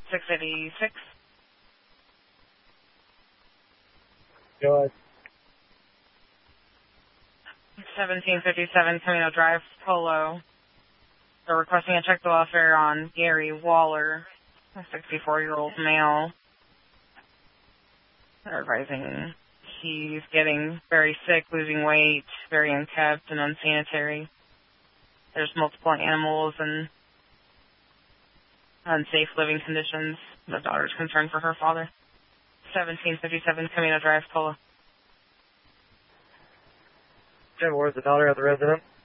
686. Go ahead. 1757 Camino Drive, Polo. They're requesting a check the welfare on Gary Waller, a 64-year-old male. They're advising he's getting very sick, losing weight, very unkempt and unsanitary. There's multiple animals and unsafe living conditions. The daughter's concerned for her father. 1757 Camino Drive, Polo. Jim, where's the daughter at the residence?